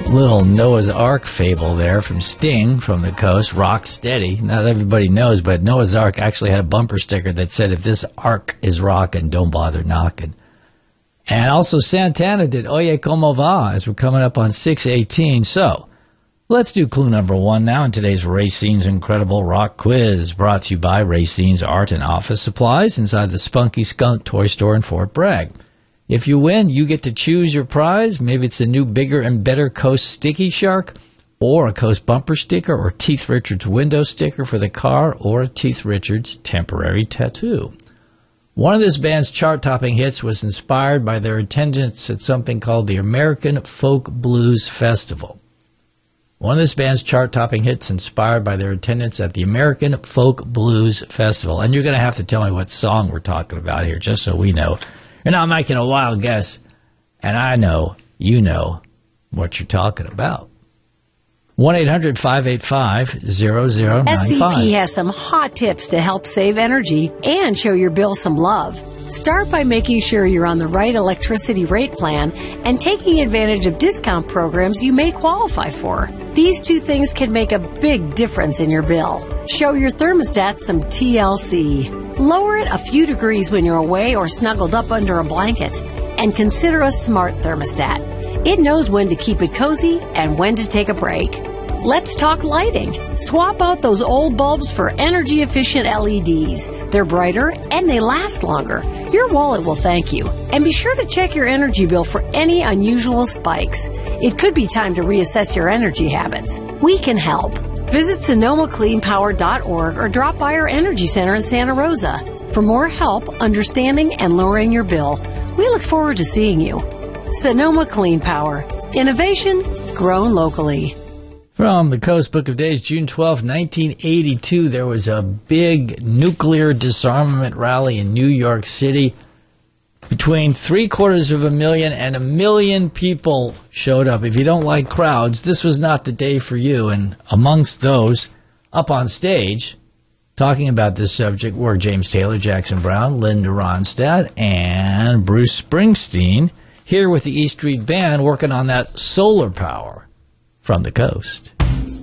Little Noah's Ark fable there from Sting from the Coast, Rock Steady. Not everybody knows, but Noah's Ark actually had a bumper sticker that said, if this ark is rockin', don't bother knocking. And also Santana did Oye Como Va as we're coming up on 6:18. So let's do clue number 1 now in today's Racine's Incredible Rock Quiz, brought to you by Racine's Art and Office Supplies inside the Spunky Skunk Toy Store in Fort Bragg. If you win, you get to choose your prize. Maybe it's a new, bigger, and better Coast Sticky Shark, or a Coast bumper sticker, or Teeth Richards window sticker for the car, or a Teeth Richards temporary tattoo. One of this band's chart-topping hits was inspired by their attendance at something called the American Folk Blues Festival. One of this band's chart-topping hits inspired by their attendance at the American Folk Blues Festival. And you're going to have to tell me what song we're talking about here, just so we know. You're not making a wild guess, and I know you know what you're talking about. 1-800-585-0095. SCP has some hot tips to help save energy and show your bill some love. Start by making sure you're on the right electricity rate plan and taking advantage of discount programs you may qualify for. These two things can make a big difference in your bill. Show your thermostat some TLC. Lower it a few degrees when you're away or snuggled up under a blanket. And consider a smart thermostat. It knows when to keep it cozy and when to take a break. Let's talk lighting. Swap out those old bulbs for energy-efficient LEDs. They're brighter and they last longer. Your wallet will thank you. And be sure to check your energy bill for any unusual spikes. It could be time to reassess your energy habits. We can help. Visit SonomaCleanPower.org or drop by our Energy Center in Santa Rosa. For more help understanding and lowering your bill, we look forward to seeing you. Sonoma Clean Power. Innovation grown locally. From the Coast Book of Days, June 12, 1982, there was a big nuclear disarmament rally in New York City. Between 750,000 and 1 million people showed up. If you don't like crowds, this was not the day for you. And amongst those up on stage talking about this subject were James Taylor, Jackson Browne, Linda Ronstadt, and Bruce Springsteen, here with the E Street Band working on that solar power from the coast.